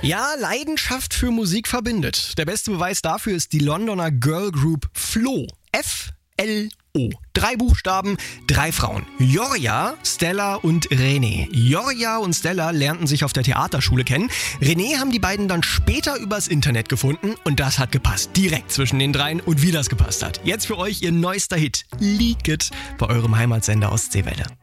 Ja, Leidenschaft für Musik verbindet. Der beste Beweis dafür ist die Londoner Girl Group Flo. F-L-O. 3 Buchstaben, 3 Frauen. Jorja, Stella und René. Jorja und Stella lernten sich auf der Theaterschule kennen. René haben die beiden dann später übers Internet gefunden und das hat gepasst. Direkt zwischen den dreien und wie das gepasst hat. Jetzt für euch ihr neuester Hit, Leak It, bei eurem Heimatsender Ostseewelle.